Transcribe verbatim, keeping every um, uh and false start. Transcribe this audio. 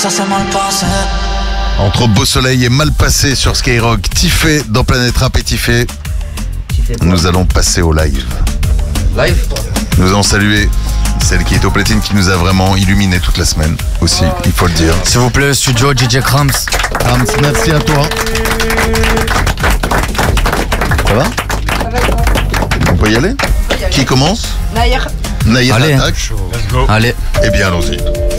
Ça s'est mal passé. Entre Beau Soleil et Mal Passé sur Skyrock, Tiffé dans Planète Rap et Tiffé. Nous allons passer au live. Live? Nous allons saluer celle qui est au platine, qui nous a vraiment illuminé toute la semaine aussi, il faut le dire. S'il vous plaît, studio D J Krams. Krams, merci à toi. Ça va? On peut y aller? Qui commence? Naïr. Naïr Allez. attaque. Allez. Eh bien, allons-y.